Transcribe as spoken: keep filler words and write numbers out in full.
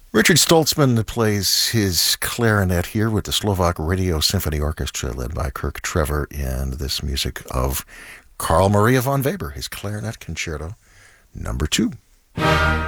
Richard Stoltzman plays his clarinet here with the Slovak Radio Symphony Orchestra led by Kirk Trevor, and this music of Carl Maria von Weber, his clarinet concerto number two.